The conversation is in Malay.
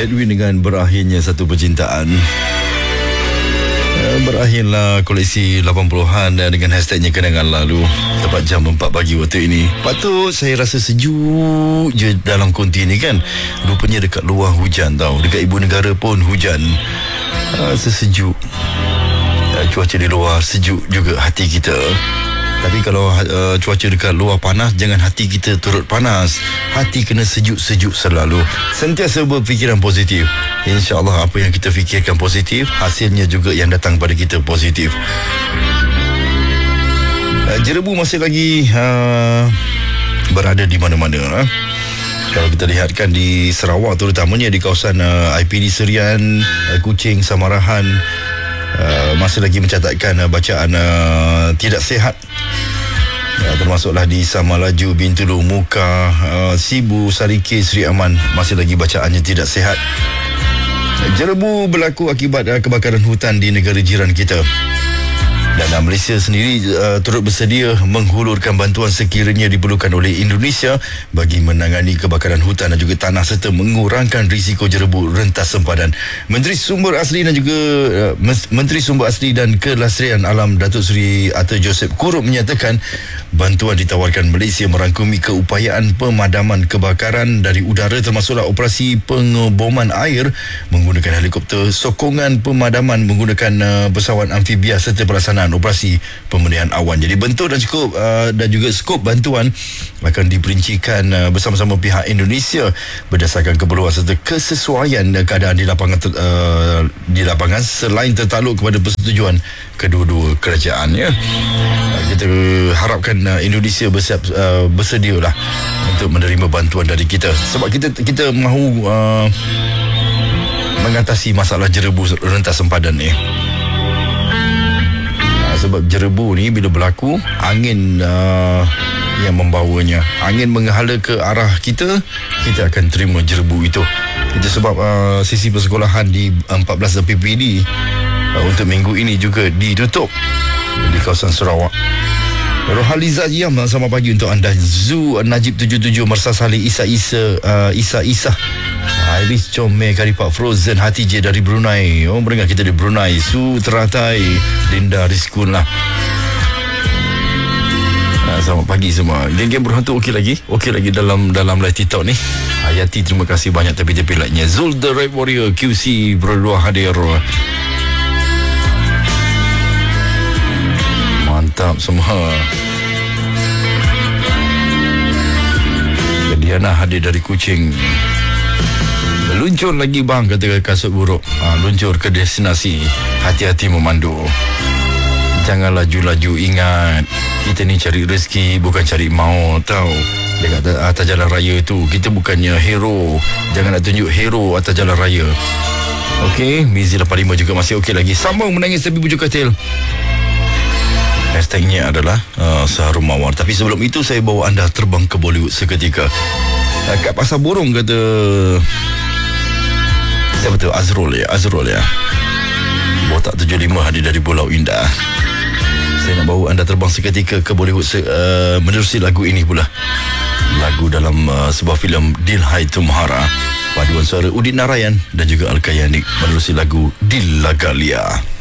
Edwin dengan berakhirnya satu percintaan. Berakhirlah koleksi 80-an dengan hashtagnya kenangan lalu. Tepat jam 4 pagi waktu ini. Patut saya rasa sejuk je dalam konti ni kan. Rupanya dekat luar hujan tau. Dekat ibu negara pun hujan. Sesejuk. Cuaca di luar sejuk juga hati kita. Tapi kalau cuaca dekat luar panas, jangan hati kita turut panas. Hati kena sejuk-sejuk selalu. Sentiasa berfikiran positif. InsyaAllah apa yang kita fikirkan positif, hasilnya juga yang datang pada kita positif. Jerebu masih lagi berada di mana-mana. Kalau kita lihatkan di Sarawak, terutamanya di kawasan IPD Serian, Kuching, Samarahan, masih lagi mencatatkan bacaan tidak sihat. Termasuklah di Samalaju, Bintulu, Muka, Sibu, Sarike, Seri Aman, masih lagi bacaannya tidak sihat. Jerebu berlaku akibat kebakaran hutan di negara jiran kita. Dan Malaysia sendiri turut bersedia menghulurkan bantuan sekiranya diperlukan oleh Indonesia bagi menangani kebakaran hutan dan juga tanah serta mengurangkan risiko jerebu rentas sempadan. Menteri Sumber Asli dan Kelestarian Alam Datuk Seri Arthur Joseph Kurup menyatakan bantuan ditawarkan Malaysia merangkumi keupayaan pemadaman kebakaran dari udara, termasuklah operasi pengeboman air menggunakan helikopter, sokongan pemadaman menggunakan pesawat amfibia serta pelaksanaan operasi pemeliharaan awan. Jadi bentuk dan juga skop bantuan akan diperincikan bersama-sama pihak Indonesia berdasarkan keperluan serta kesesuaian keadaan di lapangan selain tertakluk kepada persetujuan kedua-dua kerajaan ya. Kita harapkan Indonesia bersedialah untuk menerima bantuan dari kita sebab kita mahu mengatasi masalah jerebu rentas sempadan ni. Sebab jerebu ni bila berlaku, angin yang membawanya, angin menghala ke arah kita akan terima jerebu itu. Itu sebab sisi persekolahan di 14 PPD untuk minggu ini juga ditutup di kawasan Sarawak. Rohaliza Yam, selamat pagi untuk anda. Zu Najib 77, Mersa Saleh, Isa Iris Comel, Karipak Frozen, Hati J dari Brunei. Mendengar kita di Brunei. Su Teratai, Linda Rizkun lah. Selamat pagi semua. Geng-geng berhantu okey lagi dalam live TikTok ni. Hayati, terima kasih banyak tepi-tepi like-nya. Zul The Red Warrior, QC berdua hadir. Mantap semua. Diana hadir dari Kuching. Luncur lagi bang, kata kasut buruk. Luncur ke destinasi. Hati-hati memandu. Jangan laju-laju, ingat kita ni cari rezeki, bukan cari maut tau. Dekat atas jalan raya tu, kita bukannya hero. Jangan nak tunjuk hero atas jalan raya. Okey, Mizi 85 juga masih okey lagi. Sambung menangis tapi bujuk katil. Hashtagnya adalah Seharum Mawar. Tapi sebelum itu saya bawa anda terbang ke Bollywood seketika. Kat Pasar Borong kata siapa tu? Azrul ya. Botak 75 hadir dari Pulau Indah. Saya nak bawa anda terbang seketika ke Bollywood menerusi lagu ini pula. Lagu dalam sebuah filem Dil Hai Tumhara. Paduan suara Udit Narayan dan juga Al-Kayanik menerusi lagu Dil Lagalia.